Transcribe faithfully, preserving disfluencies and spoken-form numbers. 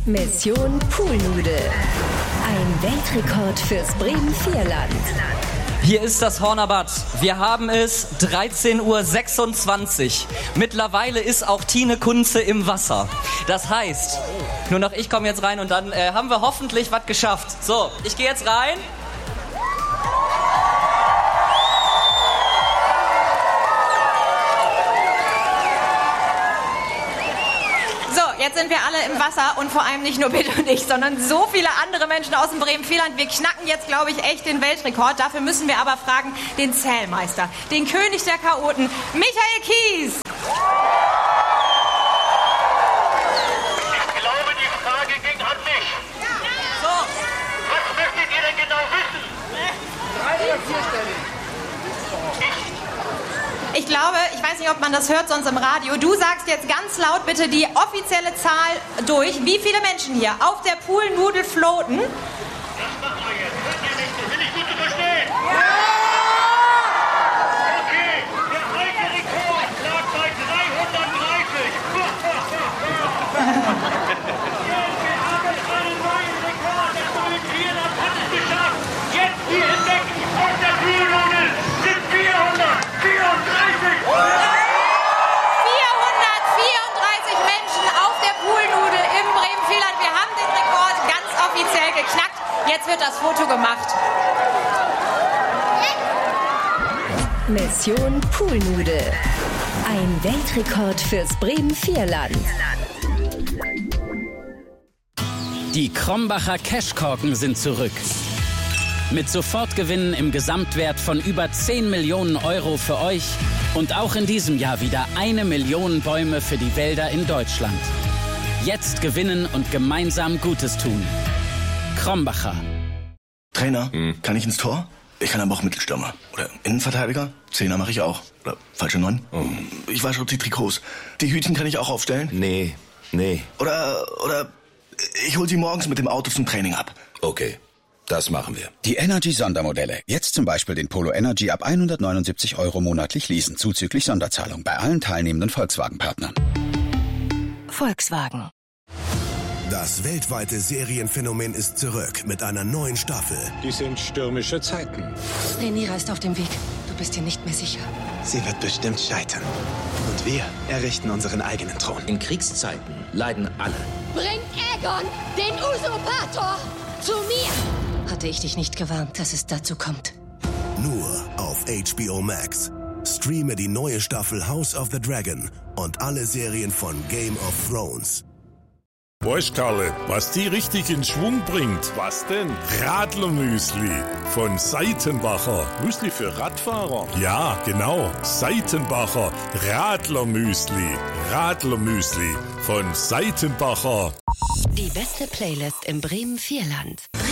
Mission Poolnude. Ein Weltrekord fürs Bremen-Vierland. Hier ist das Hornerbad. Wir haben es dreizehn Uhr sechsundzwanzig. Mittlerweile ist auch Tine Kunze im Wasser. Das heißt, nur noch ich komme jetzt rein und dann äh, haben wir hoffentlich was geschafft. So, ich gehe jetzt rein. Jetzt sind wir alle im Wasser und vor allem nicht nur Bill und ich, sondern so viele andere Menschen aus dem Bremen-Vierland. Wir knacken jetzt, glaube ich, echt den Weltrekord. Dafür müssen wir aber fragen den Zählmeister, den König der Chaoten, Michael Kies. Ich glaube, die Frage ging an mich. So. Was möchtet ihr denn genau wissen? Drei oder vierstellig? Ich glaube, ich weiß nicht, ob man das hört sonst im Radio. Du sagst jetzt ganz laut bitte die offizielle Zahl durch. Wie viele Menschen hier auf der Poolnudel floaten? Das machen wir jetzt. Hört ihr nicht? Bin ich gut zu verstehen? Ja! Okay, der alte Rekord lag bei dreihundertdreißig. Ja, wir haben einen neuen Rekord. Das Bremen-Vierland hat es geschafft. Jetzt hier im Becken aus der Poolnudel sind vierhundertvierunddreißig. vierhundertvierunddreißig Menschen auf der Poolnudel im Bremen-Vierland. Wir haben den Rekord ganz offiziell geknackt. Jetzt wird das Foto gemacht. Mission Poolnude. Ein Weltrekord fürs Bremen-Vierland. Die Krombacher Cashkorken sind zurück. Mit Sofortgewinnen im Gesamtwert von über zehn Millionen Euro für euch und auch in diesem Jahr wieder eine Million Bäume für die Wälder in Deutschland. Jetzt gewinnen und gemeinsam Gutes tun. Krombacher. Trainer, hm. kann ich ins Tor? Ich kann aber auch Mittelstürmer. Oder Innenverteidiger? Zehner mache ich auch. Oder falsche Neun? Oh. Ich wasche auch die Trikots. Die Hütchen kann ich auch aufstellen? Nee, nee. Oder, oder ich hol sie morgens mit dem Auto zum Training ab. Okay. Das machen wir. Die Energy-Sondermodelle. Jetzt zum Beispiel den Polo Energy ab hundertneunundsiebzig Euro monatlich leasen, zuzüglich Sonderzahlung bei allen teilnehmenden Volkswagen-Partnern. Volkswagen. Das weltweite Serienphänomen ist zurück mit einer neuen Staffel. Dies sind stürmische Zeiten. Rhaenyra ist auf dem Weg. Du bist dir nicht mehr sicher. Sie wird bestimmt scheitern. Und wir errichten unseren eigenen Thron. In Kriegszeiten leiden alle. Bringt Aegon, den Usurpator, zu mir! Hatte ich dich nicht gewarnt, dass es dazu kommt. Nur auf H B O Max. Streame die neue Staffel House of the Dragon und alle Serien von Game of Thrones. Weißt Karle, was die richtig in Schwung bringt? Was denn? Radlermüsli von Seitenbacher. Müsli für Radfahrer? Ja, genau. Seitenbacher Radlermüsli. Radlermüsli von Seitenbacher. Die beste Playlist im Bremen-Vierland.